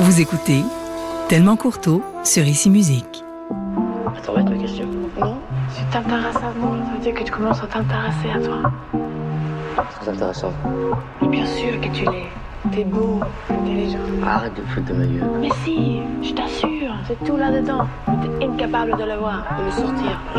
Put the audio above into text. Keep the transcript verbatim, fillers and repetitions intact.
Vous écoutez Tellement Courteau sur Ici Musique. Ça va être ma question? Non. Si tu t'intéresses à moi, ça veut dire que tu commences à t'intéresser à toi. Très intéressant. Mais bien sûr que tu l'es. T'es beau, intelligent. Arrête de foutre de ma gueule. Mais si, je t'assure, c'est tout là-dedans. Mais t'es incapable de le voir, de le sortir.